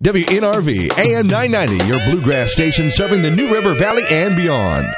WNRV AM 990, your bluegrass station serving the New River Valley and beyond.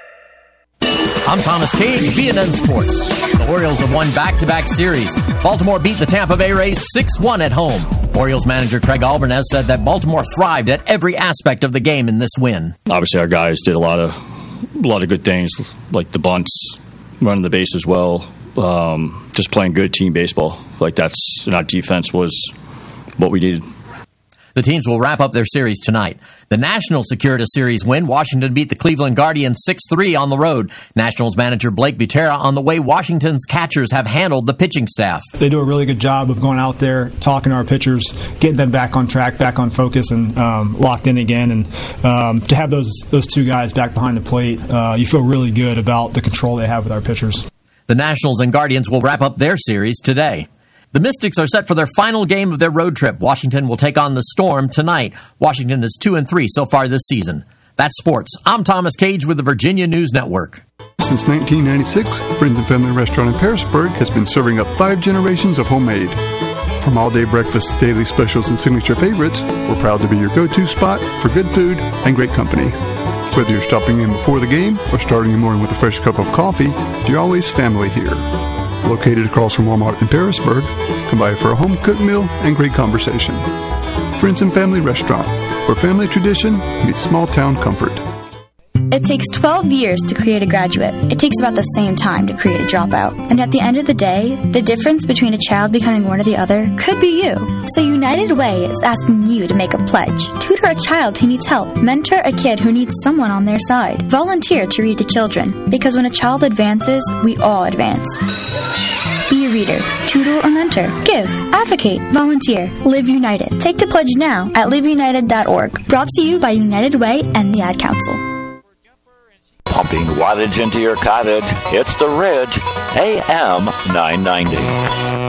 I'm Thomas Cage, BNN Sports. The Orioles have won back-to-back series. Baltimore beat the Tampa Bay Rays 6-1 at home. Orioles manager Craig Albernes said that Baltimore thrived at every aspect of the game in this win. Obviously, our guys did a lot of good things, like the bunts, running the bases well, just playing good team baseball. Like and our defense was what we needed. The teams will wrap up their series tonight. The Nationals secured a series win. Washington beat the Cleveland Guardians 6-3 on the road. Nationals manager Blake Butera on the way Washington's catchers have handled the pitching staff. They do a really good job of going out there, talking to our pitchers, getting them back on track, back on focus, and locked in again. And to have those two guys back behind the plate, you feel really good about the control they have with our pitchers. The Nationals and Guardians will wrap up their series today. The Mystics are set for their final game of their road trip. Washington will take on the Storm tonight. Washington is 2-3 so far this season. That's sports. I'm Thomas Cage with the Virginia News Network. Since 1996, Friends and Family Restaurant in Parisburg has been serving up 5 generations of homemade. From all-day breakfast, daily specials, and signature favorites, we're proud to be your go-to spot for good food and great company. Whether you're stopping in before the game or starting your morning with a fresh cup of coffee, you're always family here. Located across from Walmart in Parisburg, come by for a home-cooked meal and great conversation. Friends and Family Restaurant, where family tradition meets small-town comfort. It takes 12 years to create a graduate. It takes about the same time to create a dropout. And at the end of the day, the difference between a child becoming one or the other could be you. So United Way is asking you to make a pledge. Tutor a child who needs help. Mentor a kid who needs someone on their side. Volunteer to read to children. Because when a child advances, we all advance. Be a reader, tutor or mentor. Give, advocate, volunteer. Live United. Take the pledge now at liveunited.org. Brought to you by United Way and the Ad Council. Pumping wattage into your cottage. It's The Ridge, AM 990.